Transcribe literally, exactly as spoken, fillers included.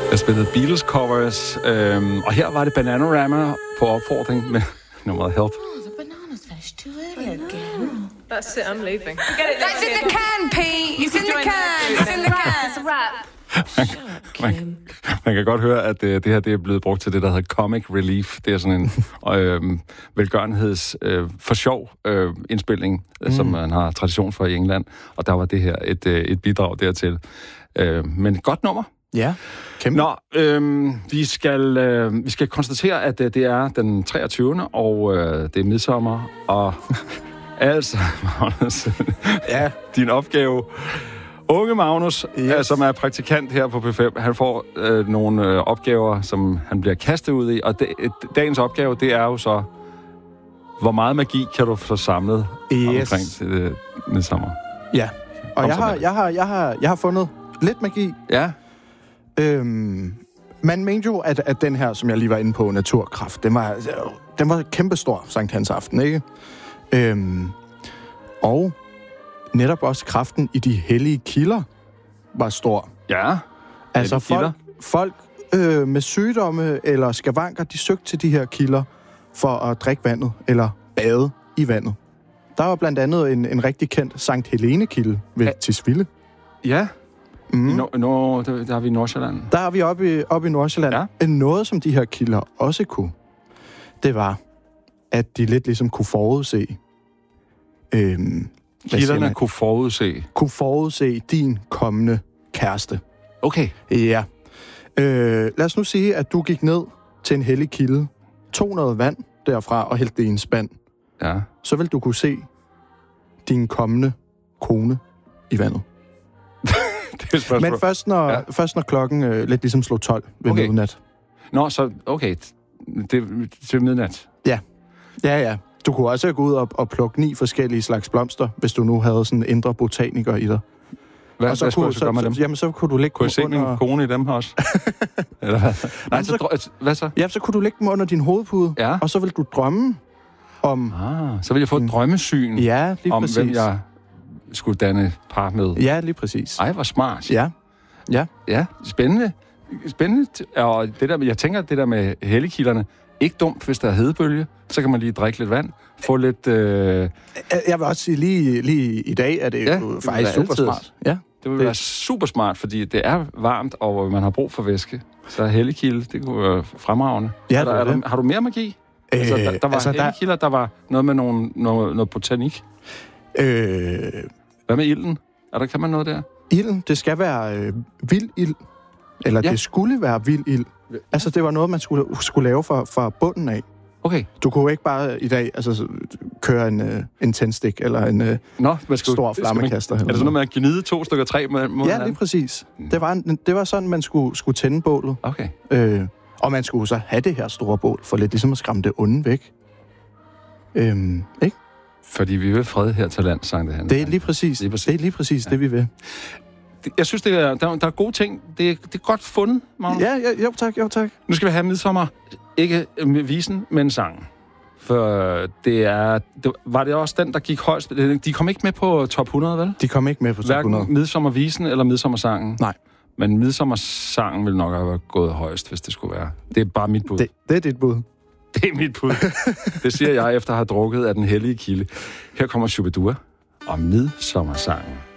Jeg spillede Beatles covers, øhm, og her var det Bananarama på opfordring med nummeret Help. Oh, the bananas finished too early again. That's it, I'm leaving. That's in the can, Pete. It's in the can. It's in the can. It's a wrap. Man, man kan godt høre, at det, det her det er blevet brugt til det, der hedder comic relief. Det er sådan en øh, velgørenheds øh, for sjov øh, indspilning, mm. som man har tradition for i England. Og der var det her et, øh, et bidrag dertil. Øh, men godt nummer. Ja, kæmpe. Nå, øh, vi, skal, øh, vi skal konstatere, at øh, det er den treogtyvende og øh, det er midsommer, og altså, Magnus, ja. din opgave... Unge Magnus, yes. øh, som er praktikant her på P fem, han får øh, nogle øh, opgaver, som han bliver kastet ud i, og det, øh, dagens opgave, det er jo så, hvor meget magi kan du få samlet yes. omkring til øh, midsommer? Ja, og jeg har, jeg, har, jeg, har, jeg har fundet lidt magi. Ja. Øhm, man mente jo, at, at den her, som jeg lige var inde på, naturkraft, den var, den var kæmpestor Sankt Hans aften, ikke? Øhm, og netop også kraften i de hellige kilder var stor. Ja, altså folk, folk øh, med sygdomme eller skavanker, de søgte til de her kilder for at drikke vandet eller bade i vandet. Der var blandt andet en, en rigtig kendt Sankt Helene-kilde ved ja. Tisvilde. Ja, mm. I no, no, der, der har vi i Nordsjælland. Der har vi oppe i, oppe i Nordsjælland. Ja. Noget, som de her kilder også kunne, det var, at de lidt ligesom kunne forudse... Øhm, Kilderne kunne forudse? Kunne forudse din kommende kæreste. Okay. Ja. Øh, lad os nu sige, at du gik ned til en hellig kilde, tog noget vand derfra og hældte det i en spand. Ja. Så vil du kunne se din kommende kone i vandet. Det er Men først når, ja. først når klokken øh, lidt ligesom slog tolv ved okay. midnat. Nå, så okay. Det til midnat? Ja. Ja, ja. Du kunne også gå ud og, og plukke ni forskellige slags blomster, hvis du nu havde sådan en indre botaniker i dig. Hvad, og så hvad kunne, skulle så, så, så, jamen, så kunne du lægge kunne jeg se under... min kone i dem også? Eller hvad? Nej, så, så, hvad så? Ja, så kunne du lægge dem under din hovedpude, ja. og så vil du drømme om... Ah, så vil jeg få et drømmesyn ja, lige om, præcis. hvem jeg skulle danne par med. Ja, lige præcis. Ej, hvor smart. Ja. Ja. Ja, spændende. Spændende. Og det der, jeg tænker, det der med helligkilderne, ikke dumt, hvis der er hedebølge. Så kan man lige drikke lidt vand. Få lidt... Øh... Jeg vil også sige, lige, lige i dag er det ja, jo faktisk super altid. smart. Ja, det vil det. være super smart, fordi det er varmt, og man har brug for væske. Så helligkilde, det kunne være fremragende. Ja, er der, er der, har du mere magi? Øh, altså, der, der var altså, helligkilder, der var noget med nogle, noget, noget botanik. Øh... Hvad med ilden? Er der, kan man noget der? Ilden, det skal være øh, vild ild. Eller ja. det skulle være vild ild. Altså, det var noget, man skulle, skulle lave fra, fra bunden af. Okay. Du kunne ikke bare i dag altså, køre en, uh, en tændstik eller en uh, Nå, man skal, stor flammekaster. Man, er det sådan noget med at gnide to stykker træ mod hinanden? Ja, lige præcis. Mm. Det, var en, det var sådan, man skulle, skulle tænde bålet. Okay. Øh, og man skulle så have det her store bål, for lidt ligesom at skræmme det onde væk. Øhm, ikke? Fordi vi vil fred her til land, sang det han. Det er lige præcis, lige præcis. Det, er lige præcis ja. det, vi vil. Jeg synes, det er, der, der er gode ting. Det er, det er godt fundet, Magnus. Ja, ja, jo tak, jo tak. Nu skal vi have midsommer. Ikke med visen, men sangen. For det er... Det, var det også den, der gik højst? De kom ikke med på top hundrede, vel? De kom ikke med på top hundrede. Hverken midsommervisen eller midsommersangen. Nej. Men midsommersangen ville nok have gået højst, hvis det skulle være. Det er bare mit bud. Det, det er dit bud. Det er mit bud. Det siger jeg, efter at have drukket af den hellige kilde. Her kommer Shubidua og midsommersangen.